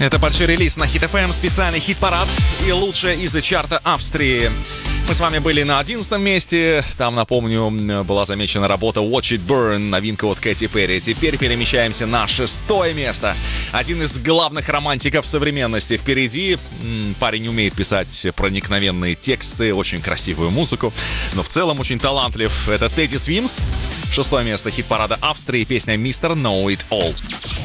Это большой релиз на Hit FM, специальный хит-парад и лучшее из чарта Австрии. Мы с вами были на 11 месте. Там, напомню, была замечена работа Watch It Burn, новинка от Кэти Перри. Теперь перемещаемся на 6 место. Один из главных романтиков современности впереди. Парень умеет писать проникновенные тексты, очень красивую музыку, но в целом очень талантлив. Это Тедди Свимс. 6 место хит-парада Австрии, песня «Mr. Know It All».